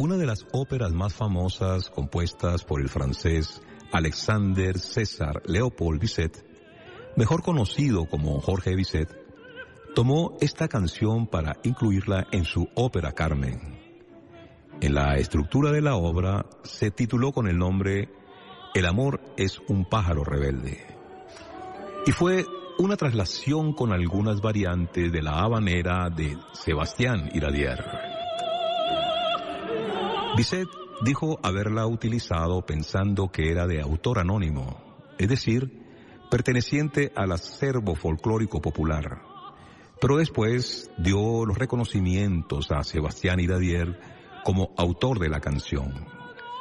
una de las óperas más famosas compuestas por el francés Alexandre César Léopold Bizet, mejor conocido como Jorge Bizet, tomó esta canción para incluirla en su ópera Carmen. En la estructura de la obra se tituló con el nombre El amor es un pájaro rebelde, y fue una traslación con algunas variantes de la habanera de Sebastián Iradier. Bizet dijo haberla utilizado pensando que era de autor anónimo, es decir, perteneciente al acervo folclórico popular, pero después dio los reconocimientos a Sebastián Iradier como autor de la canción.